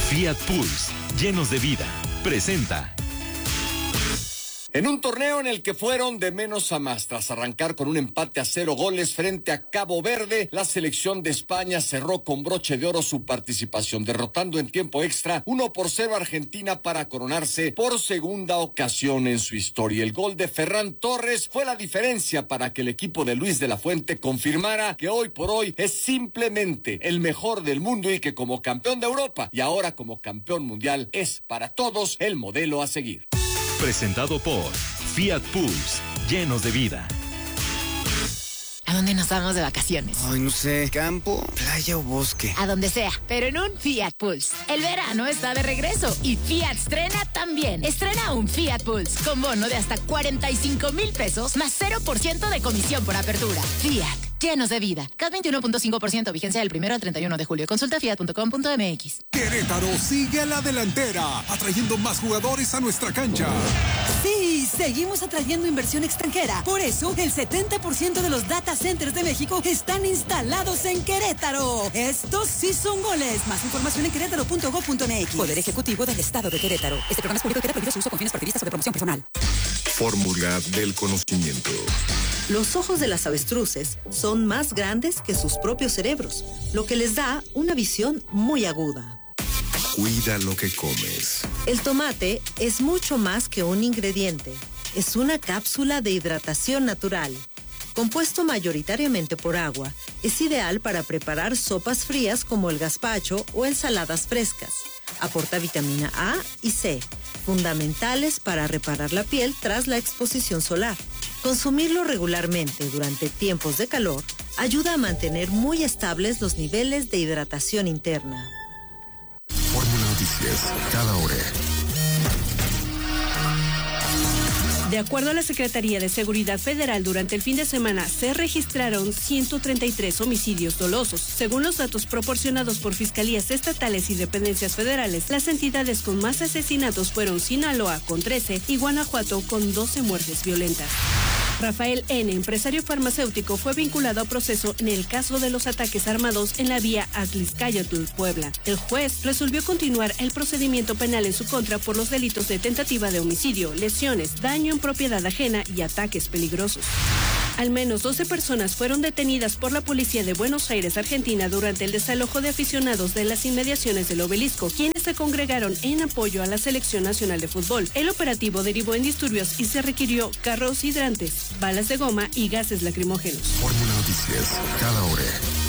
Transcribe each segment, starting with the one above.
Fiat Pulse, llenos de vida, presenta. En un torneo en el que fueron de menos a más, tras arrancar con un empate a 0 goles frente a Cabo Verde, la selección de España cerró con broche de oro su participación, derrotando en tiempo extra 1-0 a Argentina para coronarse por segunda ocasión en su historia. El gol de Ferran Torres fue la diferencia para que el equipo de Luis de la Fuente confirmara que hoy por hoy es simplemente el mejor del mundo y que como campeón de Europa y ahora como campeón mundial es para todos el modelo a seguir. Presentado por Fiat Pulse, llenos de vida. ¿A dónde nos vamos de vacaciones? Ay, no sé, campo, playa o bosque. A donde sea, pero en un Fiat Pulse. El verano está de regreso y Fiat estrena también. Estrena un Fiat Pulse con bono de hasta 45,000 pesos más 0% de comisión por apertura. Fiat, llenos de vida. CAT 21.5%, vigencia del 1 al 31 de julio. Consulta fiat.com.mx. Querétaro sigue a la delantera, atrayendo más jugadores a nuestra cancha. Sí, seguimos atrayendo inversión extranjera. Por eso, el 70% de los data centers de México están instalados en Querétaro. Estos sí son goles. Más información en querétaro.gov.mx. Poder Ejecutivo del Estado de Querétaro. Este programa es público y queda prohibido su uso con fines partidistas o de promoción personal. Fórmula del conocimiento. Los ojos de las avestruces son más grandes que sus propios cerebros, lo que les da una visión muy aguda. Cuida lo que comes. El tomate es mucho más que un ingrediente. Es una cápsula de hidratación natural. Compuesto mayoritariamente por agua, es ideal para preparar sopas frías como el gazpacho o ensaladas frescas. Aporta vitamina A y C, fundamentales para reparar la piel tras la exposición solar. Consumirlo regularmente durante tiempos de calor ayuda a mantener muy estables los niveles de hidratación interna. Fórmula Noticias, cada hora. De acuerdo a la Secretaría de Seguridad Federal, durante el fin de semana se registraron 133 homicidios dolosos. Según los datos proporcionados por fiscalías estatales y dependencias federales, las entidades con más asesinatos fueron Sinaloa con 13 y Guanajuato con 12 muertes violentas. Rafael N., empresario farmacéutico, fue vinculado a proceso en el caso de los ataques armados en la vía Atlixcáyotl, Puebla. El juez resolvió continuar el procedimiento penal en su contra por los delitos de tentativa de homicidio, lesiones, daño en propiedad ajena y ataques peligrosos. Al menos 12 personas fueron detenidas por la policía de Buenos Aires, Argentina, durante el desalojo de aficionados de las inmediaciones del Obelisco, quienes se congregaron en apoyo a la Selección Nacional de Fútbol. El operativo derivó en disturbios y se requirió carros hidrantes, balas de goma y gases lacrimógenos. Fórmula Noticias, cada hora.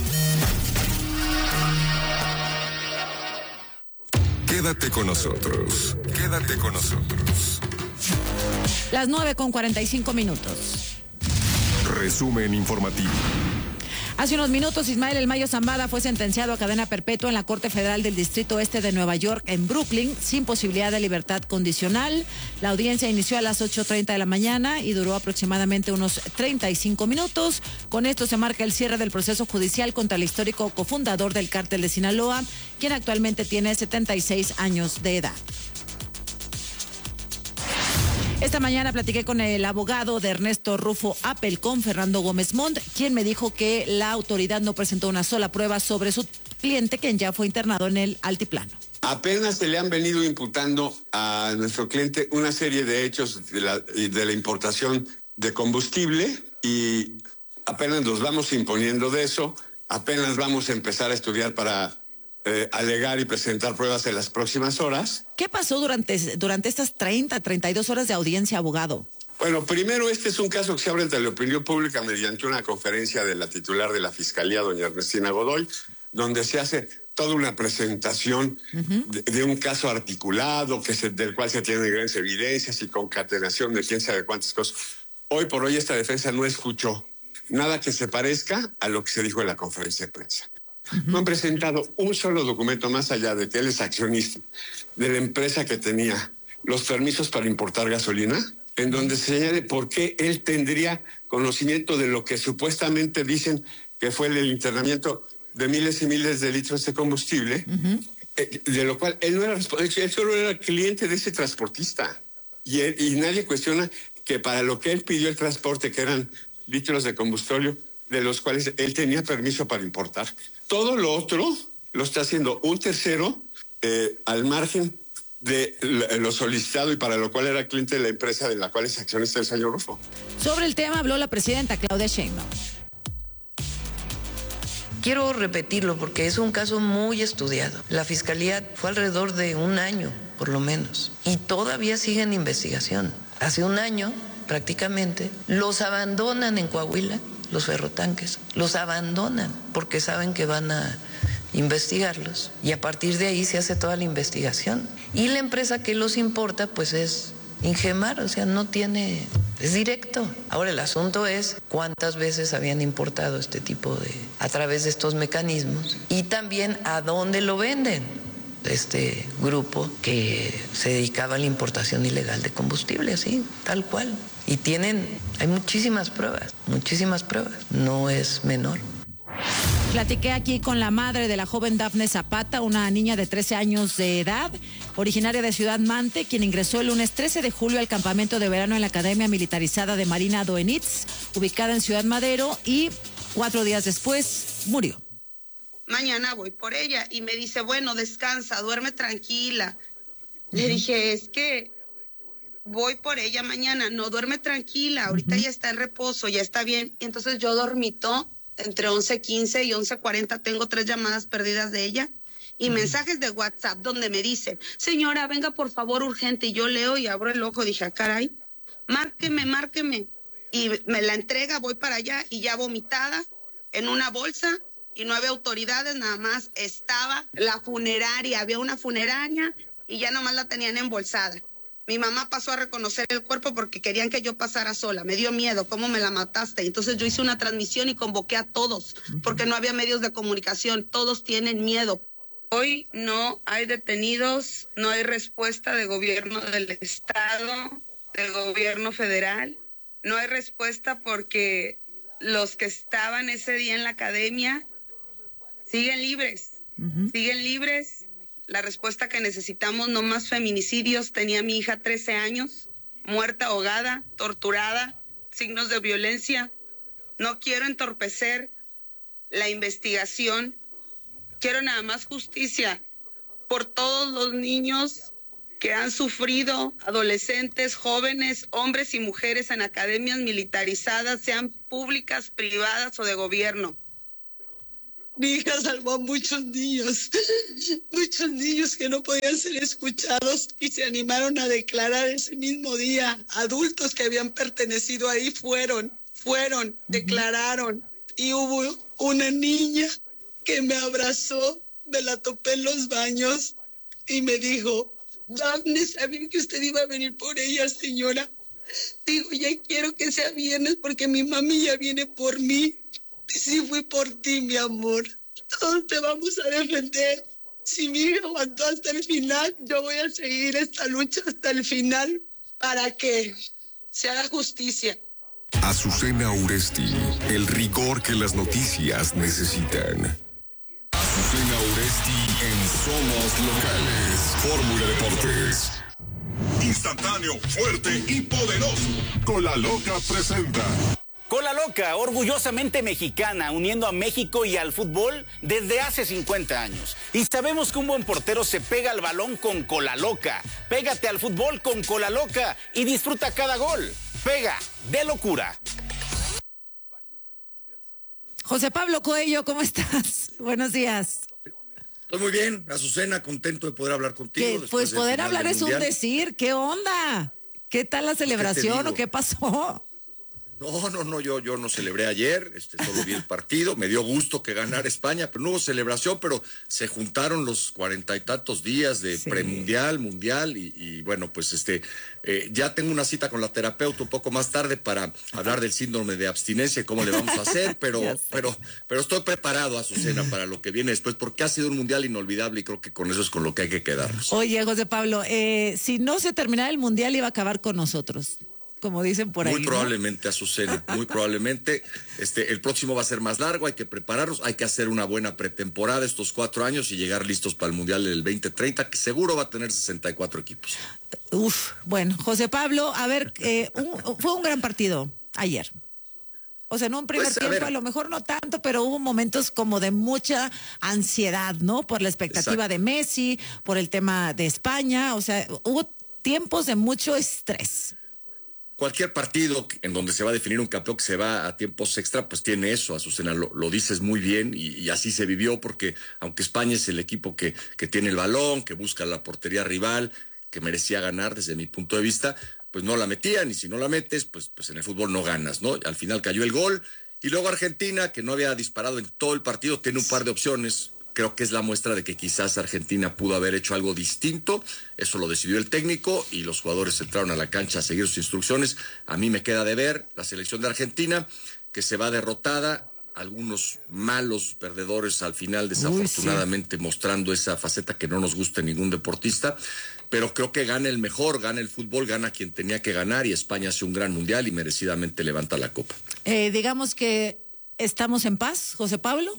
Quédate con nosotros. Quédate con nosotros. Las 9:45. Resumen informativo. Hace unos minutos, Ismael El Mayo Zambada fue sentenciado a cadena perpetua en la Corte Federal del Distrito Este de Nueva York, en Brooklyn, sin posibilidad de libertad condicional. La audiencia inició a las 8:30 de la mañana y duró aproximadamente unos 35 minutos. Con esto se marca el cierre del proceso judicial contra el histórico cofundador del cártel de Sinaloa, quien actualmente tiene 76 años de edad. Esta mañana platiqué con el abogado de Ernesto Rufo Appel, con Fernando Gómez Montt, quien me dijo que la autoridad no presentó una sola prueba sobre su cliente, quien ya fue internado en el altiplano. Apenas se le han venido imputando a nuestro cliente una serie de hechos de la importación de combustible y apenas nos vamos imponiendo de eso, apenas vamos a empezar a estudiar para alegar y presentar pruebas en las próximas horas. ¿Qué pasó durante estas 32 horas de audiencia, abogado? Bueno, primero, este es un caso que se abre ante la opinión pública mediante una conferencia de la titular de la Fiscalía, doña Ernestina Godoy, donde se hace toda una presentación de un caso articulado, del cual se tienen grandes evidencias y concatenación de quién sabe cuántas cosas. Hoy por hoy esta defensa no escuchó nada que se parezca a lo que se dijo en la conferencia de prensa. No han presentado un solo documento más allá de que él es accionista de la empresa que tenía los permisos para importar gasolina, en donde se señale por qué él tendría conocimiento de lo que supuestamente dicen que fue el internamiento de miles y miles de litros de combustible, de lo cual él no era responsable, él solo era cliente de ese transportista. Y nadie cuestiona que para lo que él pidió el transporte, que eran litros de combustible, de los cuales él tenía permiso para importar. Todo lo otro lo está haciendo un tercero al margen de lo solicitado y para lo cual era cliente de la empresa de la cual es accionista el señor Rufo. Sobre el tema habló la presidenta Claudia Sheinbaum. Quiero repetirlo porque es un caso muy estudiado. La fiscalía fue alrededor de un año, por lo menos, y todavía sigue en investigación. Hace un año, prácticamente, los abandonan en Coahuila, los ferrotanques, los abandonan porque saben que van a investigarlos y a partir de ahí se hace toda la investigación. Y la empresa que los importa, pues es Ingemar, o sea, no tiene, es directo. Ahora el asunto es cuántas veces habían importado este tipo de, a través de estos mecanismos y también a dónde lo venden. Este grupo que se dedicaba a la importación ilegal de combustible, así, tal cual. Y hay muchísimas pruebas, no es menor. Platiqué aquí con la madre de la joven Dafne Zapata, una niña de 13 años de edad, originaria de Ciudad Mante, quien ingresó el lunes 13 de julio al campamento de verano en la Academia Militarizada de Marina Doenitz, ubicada en Ciudad Madero, y 4 días después murió. Mañana voy por ella y me dice, bueno, descansa, duerme tranquila. Le dije, es que voy por ella mañana, no, duerme tranquila, ahorita ya está en reposo, ya está bien. Y entonces yo dormito entre 11:15 y 11:40, tengo 3 llamadas perdidas de ella y mensajes de WhatsApp donde me dicen, señora, venga por favor urgente, y yo leo y abro el ojo, dije, caray, márqueme. Y me la entrega, voy para allá y ya vomitada en una bolsa. Y no había autoridades, nada más estaba la funeraria, había una funeraria y ya nomás la tenían embolsada. Mi mamá pasó a reconocer el cuerpo porque querían que yo pasara sola, me dio miedo, ¿cómo me la mataste? Entonces yo hice una transmisión y convoqué a todos, porque no había medios de comunicación, todos tienen miedo. Hoy no hay detenidos, no hay respuesta de gobierno del estado, del gobierno federal, no hay respuesta porque los que estaban ese día en la academia siguen libres, siguen libres. La respuesta que necesitamos, no más feminicidios. Tenía mi hija 13 años, muerta, ahogada, torturada, signos de violencia. No quiero entorpecer la investigación, quiero nada más justicia por todos los niños que han sufrido, adolescentes, jóvenes, hombres y mujeres en academias militarizadas, sean públicas, privadas o de gobierno. Mi hija salvó a muchos niños que no podían ser escuchados y se animaron a declarar ese mismo día. Adultos que habían pertenecido ahí fueron, declararon. Y hubo una niña que me abrazó, me la topé en los baños y me dijo, Dafne, sabía que usted iba a venir por ella, señora. Digo, ya quiero que sea viernes porque mi mami ya viene por mí. Sí fui por ti, mi amor. Todos te vamos a defender. Si mi hija aguantó hasta el final, yo voy a seguir esta lucha hasta el final para que se haga justicia. Azucena Uresti, el rigor que las noticias necesitan. Azucena Uresti en Somos Locales. Fórmula Deportes. Instantáneo, fuerte y poderoso. Cola Loca presenta. Cola Loca, orgullosamente mexicana, uniendo a México y al fútbol desde hace 50 años. Y sabemos que un buen portero se pega al balón con Cola Loca. Pégate al fútbol con Cola Loca y disfruta cada gol. Pega de locura. José Pablo Coello, ¿cómo estás? Buenos días. Estoy muy bien, Azucena, contento de poder hablar contigo. Pues poder hablar es un decir, ¿qué onda? ¿Qué tal la celebración o qué pasó? No, yo no celebré ayer, solo vi el partido, me dio gusto que ganara España, pero no hubo celebración, pero se juntaron los 40 y tantos días de premundial, mundial, y bueno, pues ya tengo una cita con la terapeuta un poco más tarde para hablar del síndrome de abstinencia y cómo le vamos a hacer, pero estoy preparado, Azucena, para lo que viene después, porque ha sido un mundial inolvidable y creo que con eso es con lo que hay que quedarnos. Oye, José Pablo, si no se terminara el mundial iba a acabar con nosotros, como dicen por ahí. Muy probablemente, Azucena, muy probablemente. El próximo va a ser más largo, hay que prepararnos, hay que hacer una buena pretemporada estos 4 años y llegar listos para el Mundial del 2030, que seguro va a tener 64 equipos. Bueno, José Pablo, a ver, fue un gran partido ayer. O sea, en un primer tiempo a lo mejor no tanto, pero hubo momentos como de mucha ansiedad, ¿no? Por la expectativa de Messi, por el tema de España, o sea, hubo tiempos de mucho estrés. Cualquier partido en donde se va a definir un campeón que se va a tiempos extra, pues tiene eso, Azucena, lo dices muy bien y así se vivió, porque aunque España es el equipo que tiene el balón, que busca la portería rival, que merecía ganar desde mi punto de vista, pues no la metían, y si no la metes, pues en el fútbol no ganas, ¿no? Al final cayó el gol, y luego Argentina, que no había disparado en todo el partido, tiene un par de opciones. Creo que es la muestra de que quizás Argentina pudo haber hecho algo distinto. Eso lo decidió el técnico y los jugadores entraron a la cancha a seguir sus instrucciones. A mí me queda de ver la selección de Argentina, que se va derrotada. Algunos malos perdedores al final, desafortunadamente, mostrando esa faceta que no nos gusta en ningún deportista. Pero creo que gana el mejor, gana el fútbol, gana quien tenía que ganar, y España hace un gran mundial y merecidamente levanta la copa. Digamos que estamos en paz, José Pablo.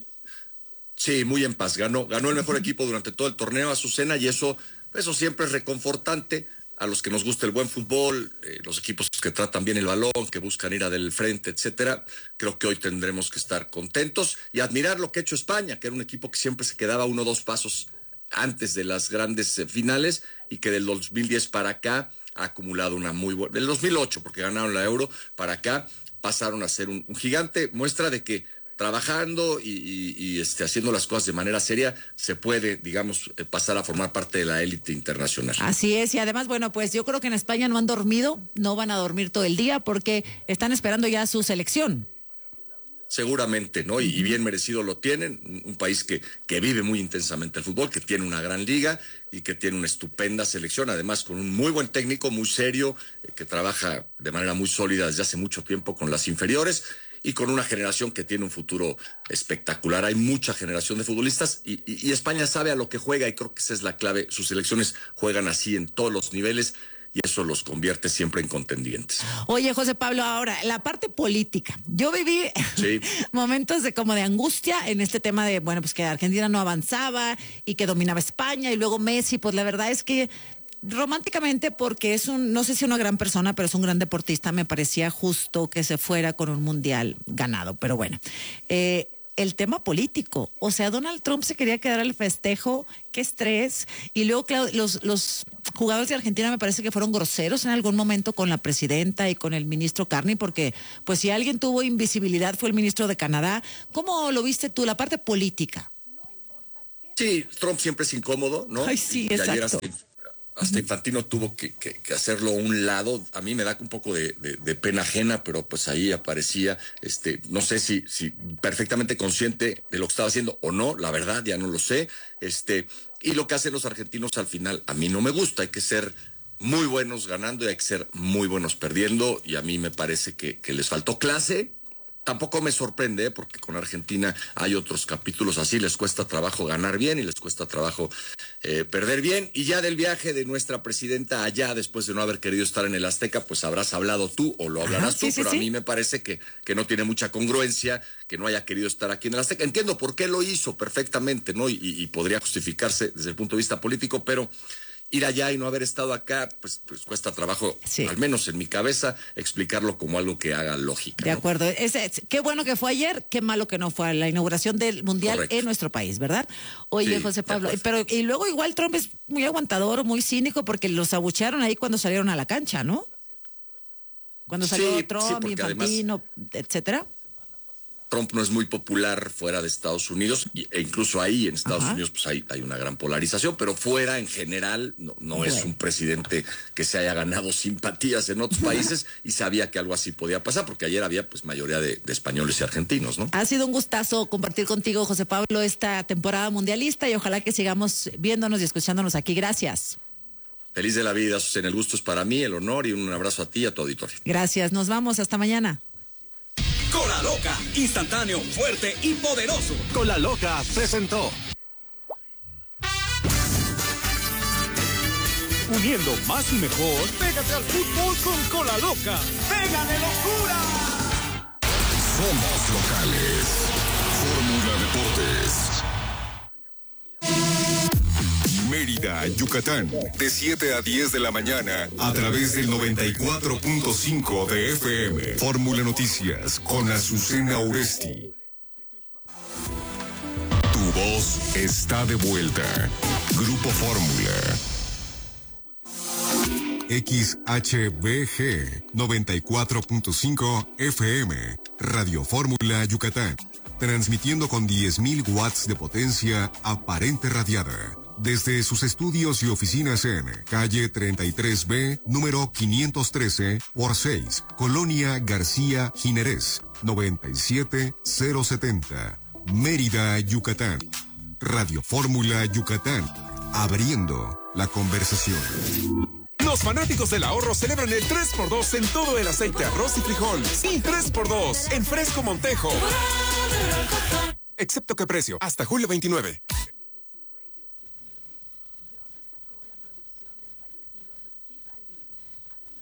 Sí, muy en paz. Ganó el mejor equipo durante todo el torneo, Azucena, y eso siempre es reconfortante a los que nos gusta el buen fútbol, los equipos que tratan bien el balón, que buscan ir a del frente, etcétera. Creo que hoy tendremos que estar contentos y admirar lo que ha hecho España, que era un equipo que siempre se quedaba 1 o 2 pasos antes de las grandes finales, y que del 2010 para acá ha acumulado una muy buena... Del 2008, porque ganaron la Euro, para acá pasaron a ser un gigante, muestra de que trabajando y haciendo las cosas de manera seria, se puede, digamos, pasar a formar parte de la élite internacional. Así es, y además, bueno, pues yo creo que en España no han dormido, no van a dormir todo el día, porque están esperando ya su selección. Seguramente, ¿no? Y bien merecido lo tienen, un país que vive muy intensamente el fútbol, que tiene una gran liga y que tiene una estupenda selección, además con un muy buen técnico, muy serio, que trabaja de manera muy sólida desde hace mucho tiempo con las inferiores, y con una generación que tiene un futuro espectacular. Hay mucha generación de futbolistas y España sabe a lo que juega, y creo que esa es la clave. Sus selecciones juegan así en todos los niveles y eso los convierte siempre en contendientes. Oye, José Pablo, ahora, la parte política. Yo viví momentos de angustia en este tema de, bueno, pues que Argentina no avanzaba y que dominaba España, y luego Messi, pues la verdad es que románticamente, porque no sé si una gran persona, pero es un gran deportista, me parecía justo que se fuera con un mundial ganado. Pero bueno, el tema político, o sea, Donald Trump se quería quedar al festejo, qué estrés, y luego claro, los jugadores de Argentina me parece que fueron groseros en algún momento con la presidenta y con el ministro Carney, porque pues si alguien tuvo invisibilidad fue el ministro de Canadá. ¿Cómo lo viste tú, la parte política? Sí, Trump siempre es incómodo, ¿no? Ay, sí, exacto. Hasta Infantino tuvo que hacerlo a un lado. A mí me da un poco de pena ajena, pero pues ahí aparecía, no sé si perfectamente consciente de lo que estaba haciendo o no, la verdad, ya no lo sé. Y lo que hacen los argentinos al final, a mí no me gusta. Hay que ser muy buenos ganando y hay que ser muy buenos perdiendo, y a mí me parece que les faltó clase. Tampoco me sorprende, porque con Argentina hay otros capítulos así, les cuesta trabajo ganar bien y les cuesta trabajo perder bien. Y ya del viaje de nuestra presidenta allá, después de no haber querido estar en el Azteca, pues habrás hablado tú o lo hablarás tú, pero a mí me parece que no tiene mucha congruencia que no haya querido estar aquí en el Azteca. Entiendo por qué lo hizo perfectamente, ¿no? Y podría justificarse desde el punto de vista político, pero ir allá y no haber estado acá, pues cuesta trabajo, al menos en mi cabeza, explicarlo como algo que haga lógica. De acuerdo. Qué bueno que fue ayer, qué malo que no fue a la inauguración del Mundial en nuestro país, ¿verdad? Oye, José Pablo, y luego igual Trump es muy aguantador, muy cínico, porque los abuchearon ahí cuando salieron a la cancha, ¿no? Cuando salió Trump, Infantino, etcétera. Trump no es muy popular fuera de Estados Unidos, e incluso ahí en Estados Unidos pues hay una gran polarización, pero fuera en general no es un presidente que se haya ganado simpatías en otros países, y sabía que algo así podía pasar, porque ayer había pues mayoría de españoles y argentinos, ¿no? Ha sido un gustazo compartir contigo, José Pablo, esta temporada mundialista, y ojalá que sigamos viéndonos y escuchándonos aquí. Gracias. Feliz de la vida, Susana. El gusto es para mí, el honor, y un abrazo a ti y a tu auditorio. Gracias, nos vamos, hasta mañana. Cola Loca, instantáneo, fuerte y poderoso. Cola Loca presentó. Uniendo más y mejor, pégate al fútbol con Cola Loca. ¡Pégale locura! Somos locales. Fórmula Deportes. Mérida. Mérida, Yucatán, de 7 a 10 de la mañana, a través del 94.5 de FM. Fórmula Noticias, con Azucena Oresti. Tu voz está de vuelta. Grupo Fórmula. XHBG 94.5 FM, Radio Fórmula Yucatán, transmitiendo con 10.000 watts de potencia aparente radiada, desde sus estudios y oficinas en calle 33B, número 513 por 6, Colonia García Jiménez, 97070, Mérida, Yucatán. Radio Fórmula Yucatán, abriendo la conversación. Los fanáticos del ahorro celebran el 3x2 en todo el aceite, arroz y frijol. Sí, 3x2 en Fresco Montejo. Excepto que precio, hasta julio 29.